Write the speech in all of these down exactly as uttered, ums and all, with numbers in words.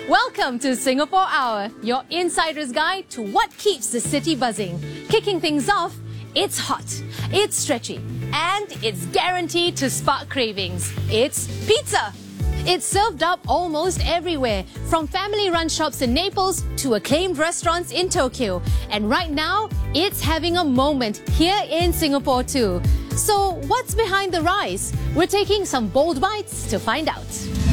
Welcome to Singapore Hour, your insider's guide to what keeps the city buzzing. Kicking things off, it's hot, it's stretchy, and it's guaranteed to spark cravings. It's pizza. It's served up almost everywhere, from family-run shops in Naples to acclaimed restaurants in Tokyo. And right now, it's having a moment here in Singapore too. So what's behind the rise? We're taking some bold bites to find out.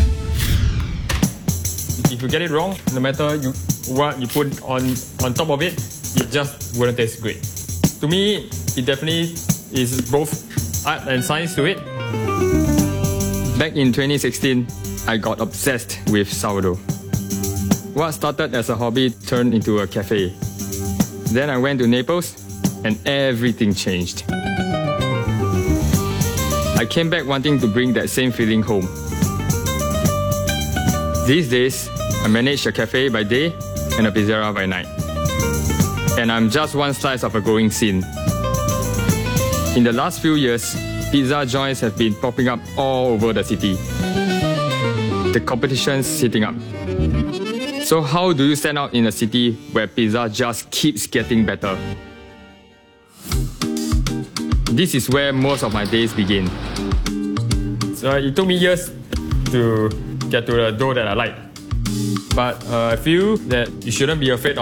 If you get it wrong, no matter you, what you put on, on top of it, it just wouldn't taste great. To me, it definitely is both art and science to it. Back in twenty sixteen, I got obsessed with sourdough. What started as a hobby turned into a cafe. Then I went to Naples and everything changed. I came back wanting to bring that same feeling home. These days, I manage a cafe by day and a pizzeria by night. And I'm just one slice of a growing scene. In the last few years, pizza joints have been popping up all over the city. The competition's heating up. So how do you stand out in a city where pizza just keeps getting better? This is where most of my days begin. So it took me years to get to the dough that I like. But uh, I feel that you shouldn't be afraid